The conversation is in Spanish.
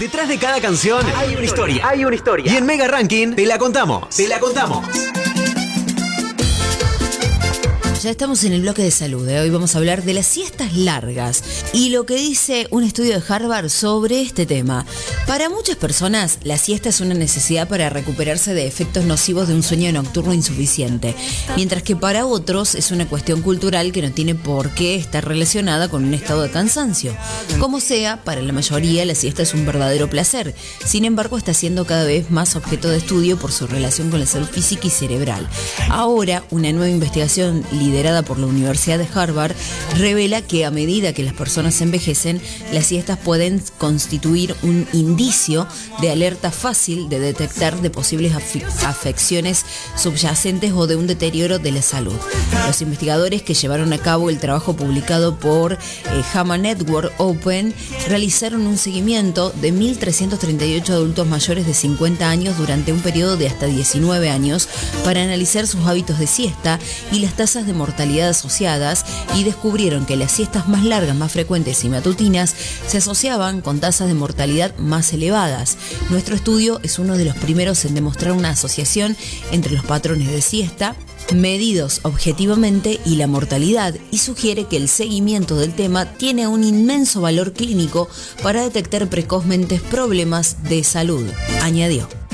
Detrás de cada canción hay una historia. Hay una historia. Y en Mega Ranking te la contamos. Te la contamos. Ya estamos en el bloque de salud. Hoy vamos a hablar de las siestas largas y lo que dice un estudio de Harvard sobre este tema. Para muchas personas, la siesta es una necesidad para recuperarse de efectos nocivos de un sueño nocturno insuficiente, mientras que para otros es una cuestión cultural que no tiene por qué estar relacionada con un estado de cansancio. Como sea, para la mayoría la siesta es un verdadero placer. Sin embargo, está siendo cada vez más objeto de estudio por su relación con la salud física y cerebral. Ahora, una nueva investigación liderada por la Universidad de Harvard revela que a medida que las personas envejecen, las siestas pueden constituir un indicio de alerta fácil de detectar de posibles afecciones subyacentes o de un deterioro de la salud. Los investigadores que llevaron a cabo el trabajo publicado por JAMA Network Open realizaron un seguimiento de 1.338 adultos mayores de 50 años durante un periodo de hasta 19 años para analizar sus hábitos de siesta y las tasas de mortalidad asociadas, y descubrieron que las siestas más largas, más frecuentes y matutinas se asociaban con tasas de mortalidad más elevadas. Nuestro estudio es uno de los primeros en demostrar una asociación entre los patrones de siesta medidos objetivamente y la mortalidad, y sugiere que el seguimiento del tema tiene un inmenso valor clínico para detectar precozmente problemas de salud, añadió.